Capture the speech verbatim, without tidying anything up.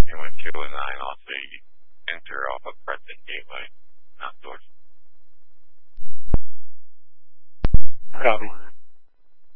Anyway, two and nine off the enter off of Preston Gateway, not Dorset. Copy.